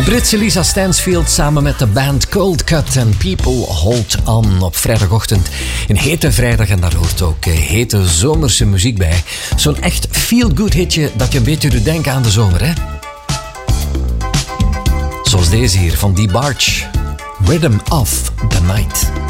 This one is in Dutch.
Britse Lisa Stansfield samen met de band Cold Cut en People Hold On op vrijdagochtend. Een hete vrijdag en daar hoort ook hete zomerse muziek bij. Zo'n echt feel-good hitje dat je een beetje doet denken aan de zomer, hè? Zoals deze hier van DeBarge, Rhythm of the Night.